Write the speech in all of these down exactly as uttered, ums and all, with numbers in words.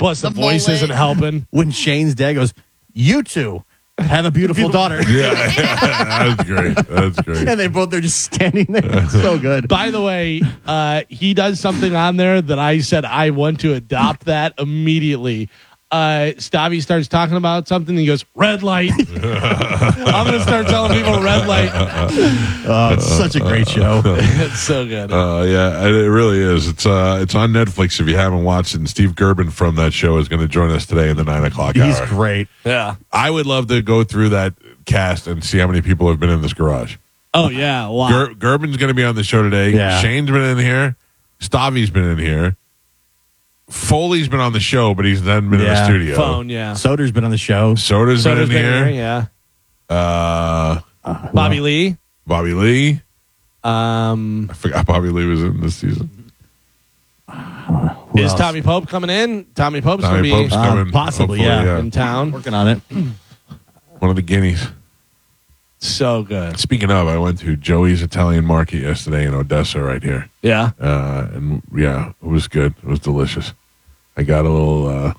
plus the, The voice mullet. isn't helping. When Shane's dad goes, you two have a beautiful daughter. Yeah, yeah, that's great. That's great. And they both, they're just standing there. It's so good. By the way, uh, he does something on there that I said I want to adopt that immediately. Uh, Stabby starts talking about something. He goes, red light. I'm going to start telling people red light. Oh, it's such a great show. It's so good. Uh, yeah, it really is. It's uh, it's on Netflix if you haven't watched it. And Steve Gerben from that show is going to join us today in the nine o'clock He's hour. great. Yeah. I would love to go through that cast and see how many people have been in this garage. Oh, yeah. A lot. Ger- Gerben's going to be on the show today. Yeah. Shane's been in here. Stavi's been in here. Foley's been on the show, but he's then been in the Yeah. studio. Phone, yeah. Soder's been on the show. Soda's Soda's been in been here. here, yeah. Uh, Bobby Lee. Bobby Lee. Um, I forgot Bobby Lee was in this season. Who is else? Tommy Pope coming in? Tommy Pope's Tommy going to Pope's be Uh, coming. possibly, hopefully, yeah. in town. Working on it. One of the guineas. So good. Speaking of, I went to Joey's Italian Market yesterday in Odessa right here. Yeah. Uh, and yeah, it was good. It was delicious. I got a little uh,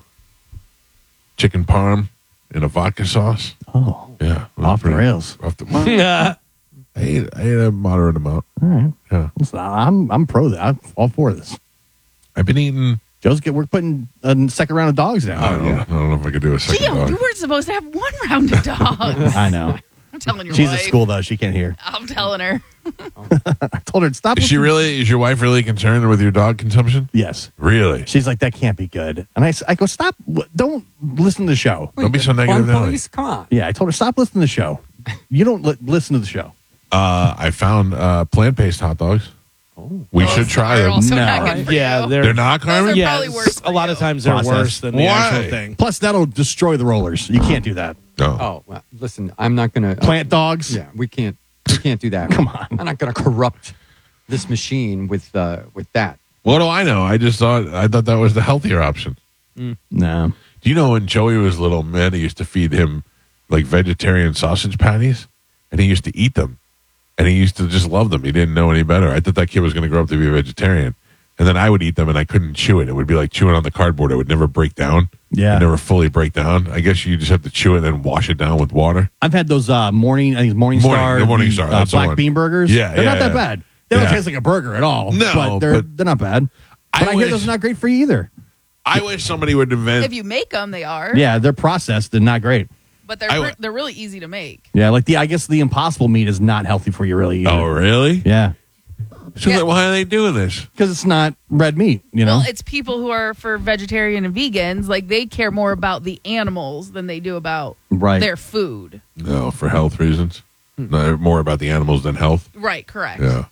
chicken parm in a vodka sauce. Oh, Yeah. it was off the pretty- rails. Off the, Yeah. I, ate, I ate a moderate amount. All right. Yeah. Listen, I'm I'm pro that. I'm all for this. I've been eating. Joe's get we're putting a second round of dogs I now. don't, know, I don't know if I could do a second Gio, dog. you weren't supposed to have one round of dogs. I know. I'm telling your She's wife. at school though. She can't hear. I'm telling her. I told her to stop. Is she listening. really? Is your wife really concerned with your dog consumption? Yes. Really? She's like, that can't be good. And I, s- I go, stop. w- Don't listen to the show. Don't be so Fun negative, Nelly. police, come on. Yeah, I told her, stop listening to the show. You don't li- listen to the show. Uh, I found uh, plant-based hot dogs. Oh. We Those should try are them. also No. not good for Yeah, you. they're, They're not, Those Carmen? are yeah, probably worse a for lot you. of times they're Process. worse than the Why? actual thing. Plus, that'll destroy the rollers. You can't do that. No. Oh, well, listen, I'm not going to. Plant dogs. Yeah, we can't. We can't do that. Come on. I'm not going to corrupt this machine with uh, with that. What do I know? I just thought I thought that was the healthier option. No. Do you know when Joey was little, man, I used to feed him like vegetarian sausage patties, and he used to eat them, and he used to just love them. He didn't know any better. I thought that kid was going to grow up to be a vegetarian, and then I would eat them, and I couldn't chew it. It would be like chewing on the cardboard. It would never break down. Yeah. It never fully break down. I guess you just have to chew it and then wash it down with water. I've had those uh, morning, I think it's Morning Morning- Star, the Morning the, Star, uh, that's the black one. bean burgers. Yeah, they're yeah, not that yeah. bad. They don't Yeah. taste like a burger at all. No, but they're but- they're not bad. I But I, hear wish- those are not great for you either. I wish somebody would invent. If you make them, they are. Yeah, they're processed and not great. But they're I re- would- they're really easy to make. Yeah, like the I guess the Impossible meat is not healthy for you really. Either. Oh, really? Yeah, So Yeah. then why are they doing this? because it's not red meat. You know. Well, it's people who are for vegetarian and vegans. Like they care more about the animals than they do about Right. their food. No, for health reasons. No, more about the animals than health. Right. Correct. Yeah.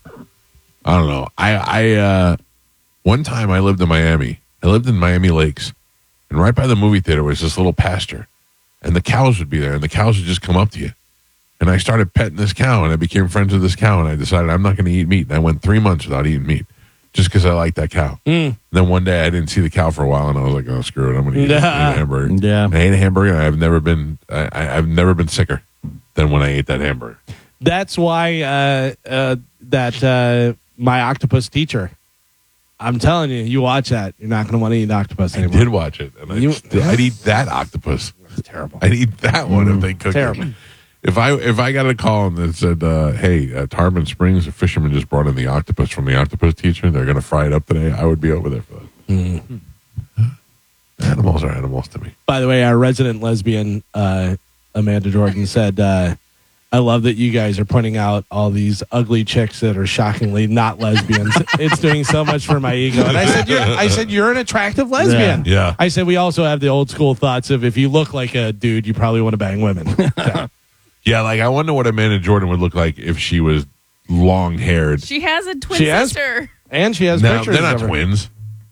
I don't know. I, I, uh, one time I lived in Miami. I lived in Miami Lakes, and right by the movie theater was this little pasture, and the cows would be there, and the cows would just come up to you. And I started petting this cow, and I became friends with this cow, and I decided I'm not going to eat meat. And I went three months without eating meat just because I liked that cow. Mm. Then one day I didn't see the cow for a while, and I was like, oh, screw it. I'm going to eat, eat a hamburger. Yeah. I ate a hamburger, and I've never been, I, I, I've never been sicker than when I ate that hamburger. That's why uh, uh, that uh, my octopus teacher. I'm telling you, you watch that, you're not going to want to eat octopus I anymore. did watch it, and I You- still, I'd eat that octopus. It's terrible. I'd eat that one if they cooked Terrible. it. If I if I got a call and it said, uh, "Hey, at Tarpon Springs, a fisherman just brought in the octopus from the octopus teacher. They're going to fry it up today," I would be over there for that. Animals are animals to me. By the way, our resident lesbian, uh, Amanda Jordan, said, uh, I love that you guys are pointing out all these ugly chicks that are shockingly not lesbians. It's doing so much for my ego. And I said, you're, I said, you're an attractive lesbian. Yeah. Yeah. I said, we also have the old school thoughts of if you look like a dude, you probably want to bang women. Okay. Yeah, like I wonder what Amanda Jordan would look like if she was long haired. She has a twin She has- sister. And she has No, pictures they're not of her. twins.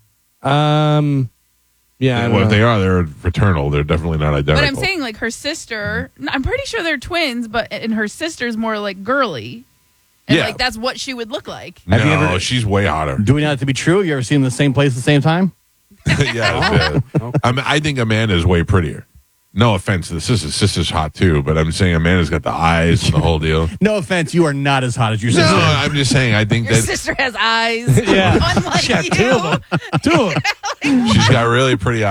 Um, yeah. I don't Well, if know. they are, they're fraternal. They're definitely not identical. But I'm saying like her sister. I'm pretty sure they're twins, but and her sister's more like girly. And Yeah. like that's what she would look like. no, Have you ever- she's way hotter. Do we know that to be true? You ever seen them in the same place at the same time? yeah, yeah. I, mean, I think Amanda's way prettier. No offense to the sister. Sister's hot too, but I'm saying Amanda's got the eyes and the whole deal. No offense, you are not as hot as your No, sister. I'm just saying. I think Your that sister has eyes. Yeah. Unlike She got you. two of them. Two of them. she's got really pretty